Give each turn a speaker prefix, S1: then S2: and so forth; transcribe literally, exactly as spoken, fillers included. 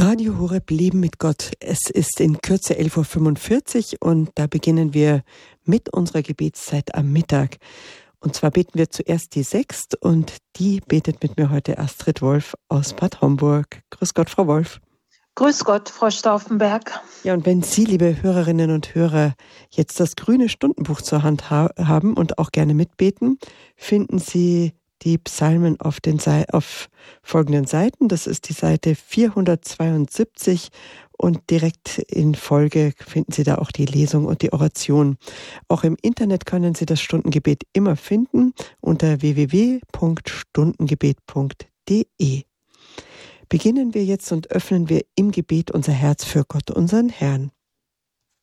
S1: Radio Horeb Leben mit Gott. Es ist in Kürze elf Uhr fünfundvierzig und da beginnen wir mit unserer Gebetszeit am Mittag. Und zwar beten wir zuerst die Sext und die betet mit mir heute Astrid Wolf aus Bad Homburg. Grüß Gott, Frau Wolf.
S2: Grüß Gott, Frau Stauffenberg.
S1: Ja, und wenn Sie, liebe Hörerinnen und Hörer, jetzt das grüne Stundenbuch zur Hand ha- haben und auch gerne mitbeten, finden Sie die Psalmen auf den Sei- auf folgenden Seiten. Das ist die Seite vierhundertzweiundsiebzig und direkt in Folge finden Sie da auch die Lesung und die Oration. Auch im Internet können Sie das Stundengebet immer finden unter w w w punkt stundengebet punkt d e. Beginnen wir jetzt und öffnen wir im Gebet unser Herz für Gott, unseren Herrn.